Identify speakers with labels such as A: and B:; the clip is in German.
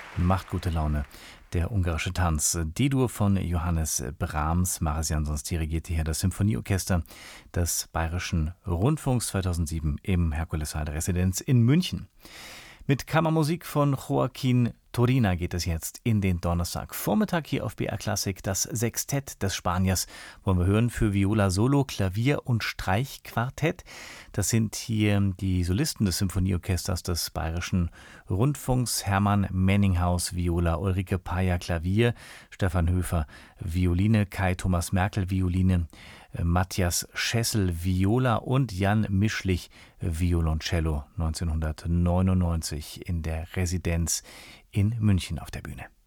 A: Macht gute Laune. Der ungarische Tanz. D-Dur von Johannes Brahms. Mariss Jansons dirigierte hier das Symphonieorchester des Bayerischen Rundfunks 2007 im Herkulessaal-Residenz in München. Mit Kammermusik von Joaquin Turina geht es jetzt in den Donnerstagvormittag hier auf BR Klassik. Das Sextett des Spaniers wollen wir hören für Viola Solo, Klavier und Streichquartett. Das sind hier die Solisten des Symphonieorchesters des Bayerischen Rundfunks. Hermann Menninghaus, Viola, Ulrike Paya, Klavier, Stefan Höfer, Violine, Kai Thomas Merkel, Violine, Matthias Schessel, Viola und Jan Mischlich, Violoncello, 1999 in der Residenz in München auf der Bühne.